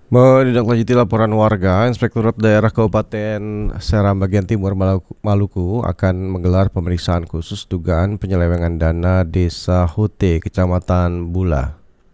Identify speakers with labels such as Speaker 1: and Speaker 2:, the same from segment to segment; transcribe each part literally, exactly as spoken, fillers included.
Speaker 1: Menindaklanjuti laporan warga, Inspektorat Daerah Kabupaten Seram bagian Timur Maluku, Maluku akan menggelar pemeriksaan khusus dugaan penyelewengan dana Desa Hote, Kecamatan Bula.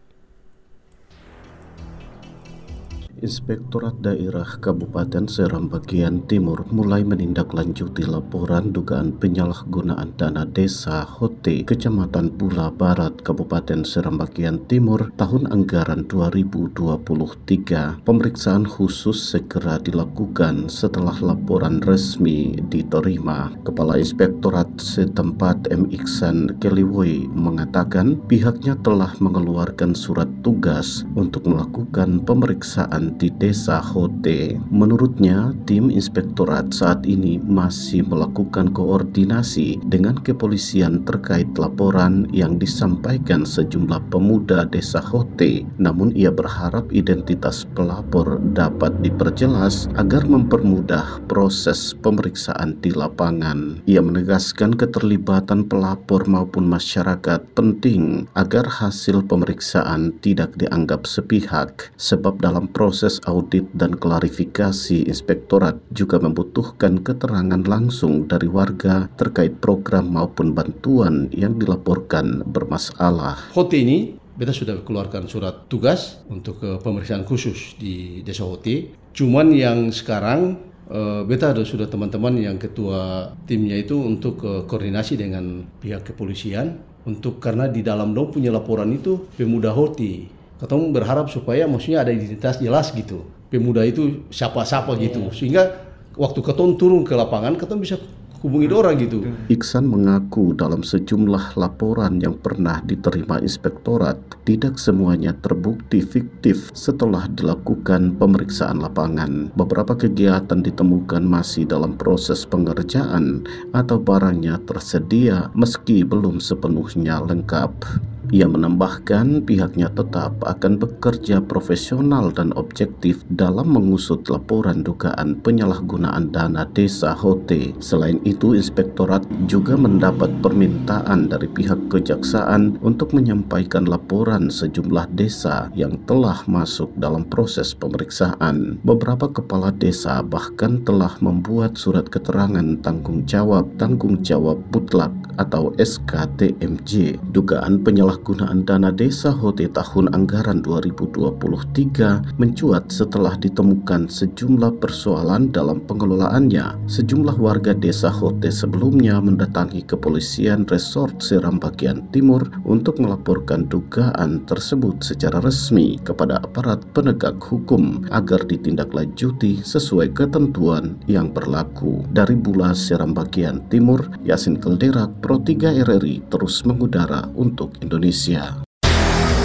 Speaker 2: Inspektorat Daerah Kabupaten Seram bagian Timur mulai menindaklanjuti laporan dugaan penyalahgunaan dana Desa Hote, Kecamatan Bula Barat, Kabupaten Seram bagian Timur tahun anggaran dua ribu dua puluh tiga. Pemeriksaan khusus segera dilakukan setelah laporan resmi diterima. Kepala Inspektorat setempat M. Iksan Keliwoi mengatakan pihaknya telah mengeluarkan surat tugas untuk melakukan pemeriksaan di Desa Hote. Menurutnya, tim inspektorat saat ini masih melakukan koordinasi dengan kepolisian terkait laporan yang disampaikan sejumlah pemuda Desa Hote. Namun ia berharap identitas pelapor dapat diperjelas agar mempermudah proses pemeriksaan di lapangan. Ia menegaskan keterlibatan pelapor maupun masyarakat penting agar hasil pemeriksaan tidak dianggap sepihak, sebab dalam proses Proses audit dan klarifikasi inspektorat juga membutuhkan keterangan langsung dari warga terkait program maupun bantuan yang dilaporkan bermasalah.
Speaker 3: Hote ini, beta sudah keluarkan surat tugas untuk uh, pemeriksaan khusus di Desa Hote. Cuman yang sekarang uh, beta ada sudah teman-teman yang ketua timnya itu untuk uh, koordinasi dengan pihak kepolisian untuk karena di dalam dong punya laporan itu pemuda Hote. Ketemu berharap supaya maksudnya ada identitas jelas gitu. Pemuda itu siapa-siapa gitu. Sehingga waktu ketemu turun ke lapangan, ketemu bisa hubungi orang gitu.
Speaker 2: Iksan mengaku dalam sejumlah laporan yang pernah diterima inspektorat, tidak semuanya terbukti fiktif setelah dilakukan pemeriksaan lapangan. Beberapa kegiatan ditemukan masih dalam proses pengerjaan atau barangnya tersedia meski belum sepenuhnya lengkap. Ia menambahkan pihaknya tetap akan bekerja profesional dan objektif dalam mengusut laporan dugaan penyalahgunaan dana Desa Hote. Selain itu, inspektorat juga mendapat permintaan dari pihak kejaksaan untuk menyampaikan laporan sejumlah desa yang telah masuk dalam proses pemeriksaan. Beberapa kepala desa bahkan telah membuat surat keterangan tanggung jawab tanggung jawab mutlak atau S K T M J. Dugaan penyalahgunaan dana Desa Hote tahun anggaran dua ribu dua puluh tiga mencuat setelah ditemukan sejumlah persoalan dalam pengelolaannya. Sejumlah warga Desa Hote sebelumnya mendatangi kepolisian Resort Seram bagian Timur untuk melaporkan dugaan tersebut secara resmi kepada aparat penegak hukum agar ditindaklanjuti sesuai ketentuan yang berlaku. Dari Bula Seram bagian Timur, Yasin Kelderak, Pro tiga R R I terus mengudara untuk Indonesia.